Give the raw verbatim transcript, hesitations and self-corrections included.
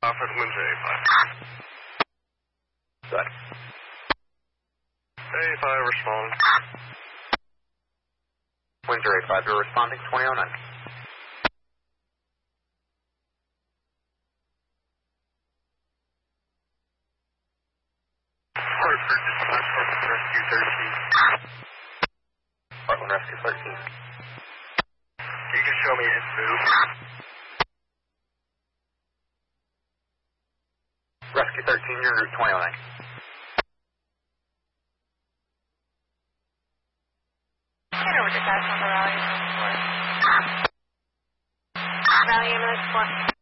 Offered Windsor A five. Good. A five, respond. Windsor A five, you're responding, twenty oh nine. Hartford, dispatch, Hartford Rescue thirteen. Heartland Rescue thirteen. You can show me his move. Rescue thirteen, you're route twenty oh nine. Get over to Castle Rally Ambulance four. Rally Ambulance four.